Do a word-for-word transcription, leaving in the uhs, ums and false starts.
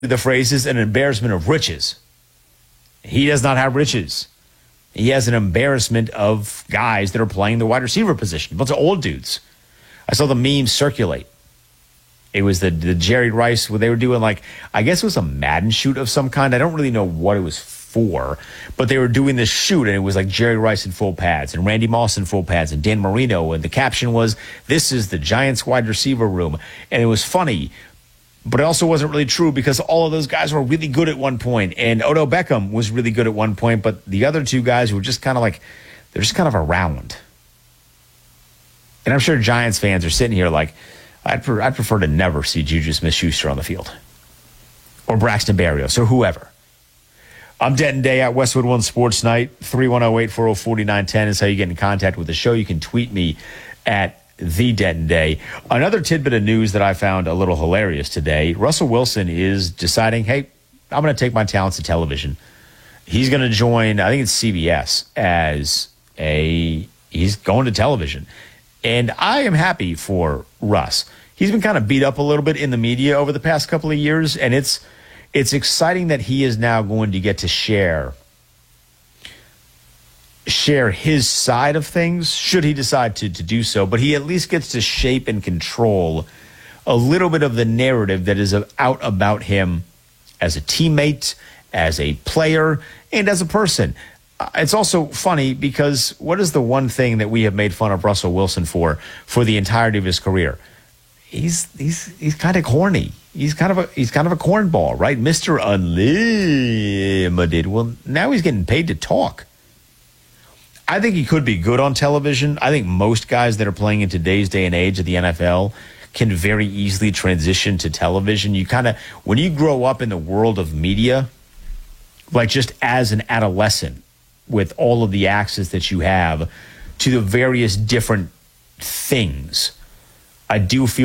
the phrase is an embarrassment of riches. He does not have riches. He has an embarrassment of guys that are playing the wide receiver position. A bunch of old dudes. I saw the memes circulate. It was the, the Jerry Rice, where they were doing like, I guess it was a Madden shoot of some kind. I don't really know what it was for, but they were doing this shoot, and it was like Jerry Rice in full pads and Randy Moss in full pads and Dan Marino, and the caption was, "This is the Giants wide receiver room." And it was funny, but it also wasn't really true because all of those guys were really good at one point, and Odell Beckham was really good at one point, but the other two guys were just kind of like, they're just kind of around. And I'm sure Giants fans are sitting here like, I'd, pre- I'd prefer to never see Juju Smith-Schuster on the field. Or Braxton Berrios, or whoever. I'm Denton Day at Westwood One Sports Night. three one zero, eight four zero, four nine one zero is how you get in contact with the show. You can tweet me at The Denton Day. Another tidbit of news that I found a little hilarious today. Russell Wilson is deciding, hey, I'm going to take my talents to television. He's going to join, I think it's C B S, as a, he's going to television. And I am happy for Russ. He's been kind of beat up a little bit in the media over the past couple of years, and it's it's exciting that he is now going to get to share share his side of things, should he decide to, to do so. But he at least gets to shape and control a little bit of the narrative that is out about him as a teammate, as a player, and as a person. It's also funny because what is the one thing that we have made fun of Russell Wilson for for the entirety of his career? He's he's he's kind of corny. He's kind of a he's kind of a cornball, right? Mister Unlimited. Well, now he's getting paid to talk. I think he could be good on television. I think most guys that are playing in today's day and age of the N F L can very easily transition to television. You kind of, when you grow up in the world of media, like just as an adolescent, with all of the access that you have to the various different things, I do feel